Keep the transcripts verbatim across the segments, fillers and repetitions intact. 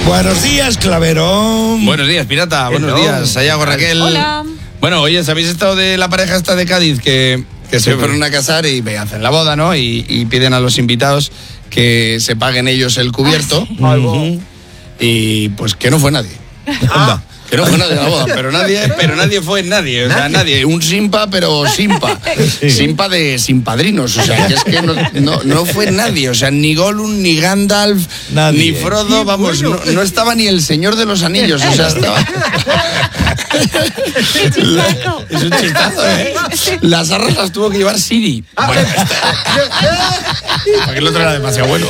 Buenos días, Claverón. Buenos días, pirata. Hello. Buenos días, Sayago, Raquel. Hola. Bueno, oye, ¿sabéis estado de la pareja esta de Cádiz que, que se fueron a casar y me hacen la boda, ¿no? Y, y piden a los invitados que se paguen ellos el cubierto. Ah, sí. Uh-huh. Y pues que no fue nadie. Ah. Que no fue nadie a la boda, pero nadie, pero nadie fue nadie, o sea, nadie, un simpa, pero simpa, Sí. simpa de sin padrinos, o sea, que es que no, no, no fue nadie, o sea, ni Gollum, ni Gandalf, Nadie. ni Frodo, vamos, no, no estaba ni el Señor de los Anillos, o sea, estaba... La- es un chistazo, ¿eh? Las arras las tuvo que llevar Siri. Bueno, porque el otro era demasiado bueno.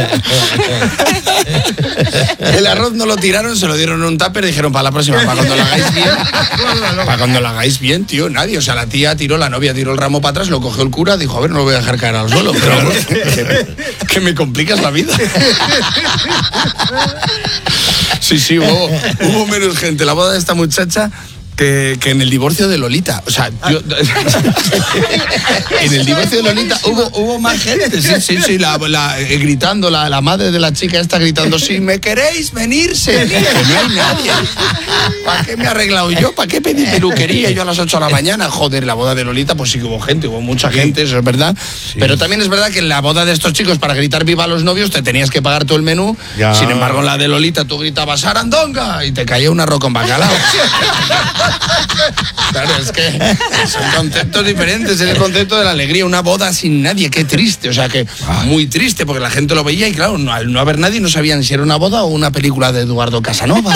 El arroz no lo tiraron, se lo dieron en un tupper y dijeron para la próxima, para cuando lo hagáis bien. Para cuando lo hagáis bien, tío, nadie. O sea, la tía tiró, la novia tiró el ramo para atrás, lo cogió el cura, dijo, a ver, no lo voy a dejar caer al suelo. Pero vamos, que, que me complicas la vida. Sí, sí, hubo, hubo menos gente. La boda de esta muchacha que, que en el divorcio de Lolita. O sea, yo... En el divorcio de Lolita hubo, hubo más gente. Sí, sí, sí, la, la, eh, gritando, la, la madre de la chica está gritando, si me queréis, venirse. Que no hay nadie. ¿Para qué me he arreglado yo? ¿Para qué pedí peluquería yo a las ocho de la mañana? Joder, la boda de Lolita, pues sí que hubo gente, hubo mucha gente, eso es verdad. Sí. Pero también es verdad que en la boda de estos chicos, para gritar viva a los novios, te tenías que pagar todo el menú. Ya. Sin embargo, en la de Lolita tú gritabas ¡Sarandonga! Y te caía un arroz con bacalao. Claro, es que son conceptos diferentes. Es el concepto de la alegría. Una boda sin nadie, qué triste. O sea, que muy triste, porque la gente lo veía y, claro, no, al no haber nadie no sabían si era una boda o una película de Eduardo Casanova.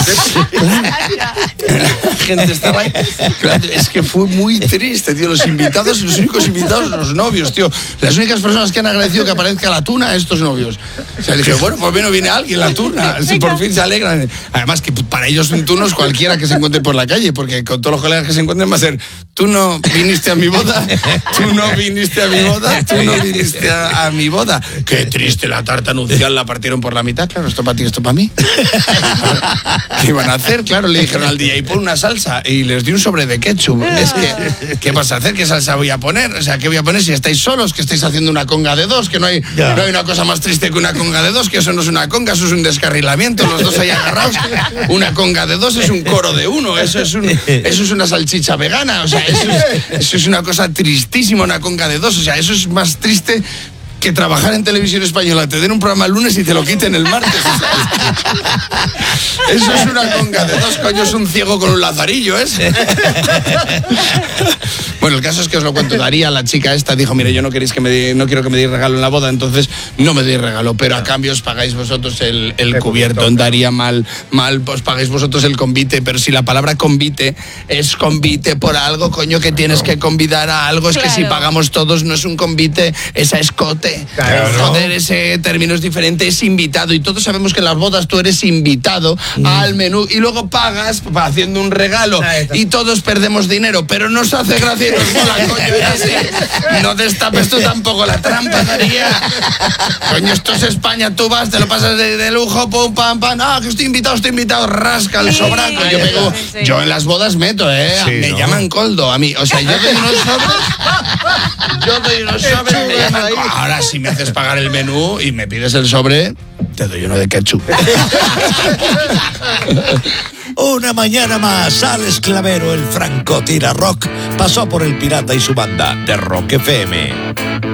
La gente estaba ahí. Claro, es que fue muy triste, tío. Los invitados, los únicos invitados, los novios, tío. Las únicas personas que han agradecido que aparezca la tuna, estos novios. O sea, dije, bueno, por menos viene alguien, la tuna. Si por fin se alegran. Además, que para ellos un tuno es cualquiera que se encuentre por la calle, porque con todos los colegas que se encuentren va a ser, tú no viniste a mi boda, tú no viniste a mi boda, tú no viniste a, a mi boda. Qué triste, la tarta nupcial la partieron por la mitad. Claro, esto para ti, esto para mí. ¿Qué iban a hacer? Claro, le dijeron al D J, pon una salsa y les di un sobre de ketchup. Es que, ¿qué vas a hacer? ¿Qué salsa voy a poner? O sea, ¿qué voy a poner si estáis solos? Que estáis haciendo una conga de dos, que no hay, Ya. no hay una cosa más triste que una conga de dos, que eso no es una conga, eso es un descarrilamiento, los dos ahí agarrados. Una conga de dos es un coro de uno, eso es, un, eso es una salchicha vegana, o sea, eso es, eso es una cosa tristísima, una conga de dos, o sea, eso es más triste que trabajar en televisión española, te den un programa el lunes y te lo quiten el martes. O sea, eso es una conga de dos, coño, es un ciego con un lazarillo, ¿es? Bueno, el caso es que os lo cuento. Daría, la chica esta, dijo, mire, yo no queréis que me di, no quiero que me deis regalo en la boda, entonces no me deis regalo, pero a cambio os pagáis vosotros el, el cubierto. Daría mal, mal, os pagáis vosotros el convite, pero si la palabra convite es convite por algo, coño, que tienes que convidar a algo, es que si Claro. pagamos todos no es un convite, es a escote. Claro. Joder, ese término es diferente, es invitado, y todos sabemos que en las bodas tú eres invitado Mm. al menú y luego pagas pa- haciendo un regalo y todos perdemos dinero, pero nos hace gracia y nos mola, coño, y así. No destapes tú tampoco la trampa, Daría. Coño, esto es España, tú vas, te lo pasas de, de lujo, pum, pam, pam, ah, que estoy invitado, estoy invitado, rasca el Sí. sobraco. Yo, pego- Sí, sí. yo en las bodas meto, ¿eh? Sí, me ¿no? llaman coldo a mí, o sea, yo doy unos sobres, yo doy unos sobres, me llaman coldo. Ahora si me haces pagar el menú y me pides el sobre, te doy uno de ketchup. Una mañana más, Alex Clavero, el franco tira rock, pasó por el pirata y su banda de Rock F M.